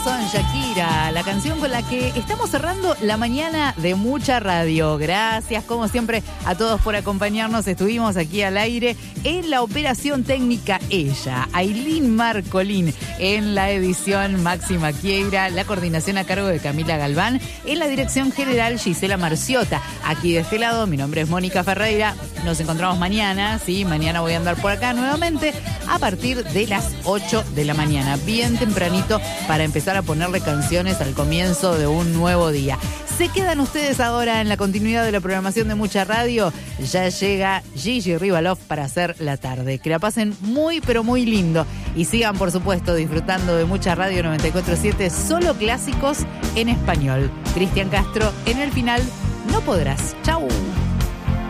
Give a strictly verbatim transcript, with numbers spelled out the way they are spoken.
Son Shakira, la canción con la que estamos cerrando la mañana de Mucha Radio. Gracias, como siempre, a todos por acompañarnos. Estuvimos aquí al aire en la operación técnica ella, Ailín Marcolín, en la edición Máxima Quieira, la coordinación a cargo de Camila Galván, en la dirección general Gisela Marciota. Aquí de este lado, mi nombre es Mónica Ferreira. Nos encontramos mañana, sí, mañana voy a andar por acá nuevamente a partir de las ocho de la mañana, bien tempranito, para empezar a ponerle canciones al comienzo de un nuevo día. Se quedan ustedes ahora en la continuidad de la programación de Mucha Radio. Ya llega Gigi Rivalov para hacer la tarde. Que la pasen muy, pero muy lindo. Y sigan, por supuesto, disfrutando de Mucha Radio noventa y cuatro siete, solo clásicos en español. Cristian Castro, en el final, no podrás. Chau.